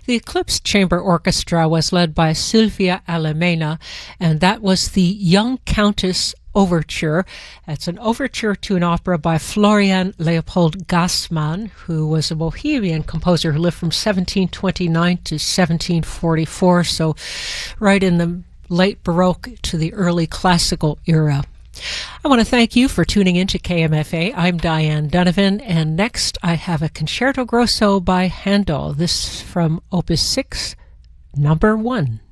The Eclipse Chamber Orchestra was led by Silvia Alemena, and that was the Young Countess Overture. That's an overture to an opera by Florian Leopold Gassmann, who was a Bohemian composer who lived from 1729 to 1744, so right in the late Baroque to the early Classical era. I want to thank you for tuning in to KMFA. I'm Diane Donovan, and next I have a Concerto Grosso by Handel. This from Opus 6, number 1.